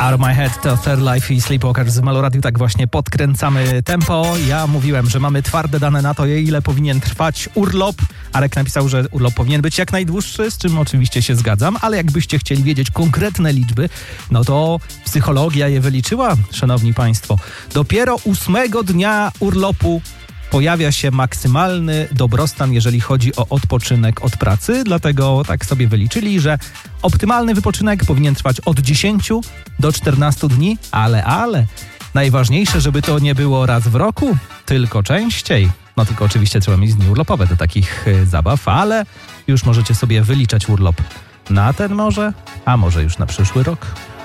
Out of My Head to Third Life i Sleepwalkers z Maloradiu. Tak właśnie podkręcamy tempo. Ja mówiłem, że mamy twarde dane na to, ile powinien trwać urlop. Arek napisał, że urlop powinien być jak najdłuższy, z czym oczywiście się zgadzam, ale jakbyście chcieli wiedzieć konkretne liczby, no to psychologia je wyliczyła, szanowni państwo. Dopiero 8 dnia urlopu pojawia się maksymalny dobrostan, jeżeli chodzi o odpoczynek od pracy, dlatego tak sobie wyliczyli, że optymalny wypoczynek powinien trwać od 10 do 14 dni, ale najważniejsze, żeby to nie było raz w roku, tylko częściej. No tylko oczywiście trzeba mieć dni urlopowe do takich zabaw, ale już możecie sobie wyliczać urlop na ten może, a może już na przyszły rok.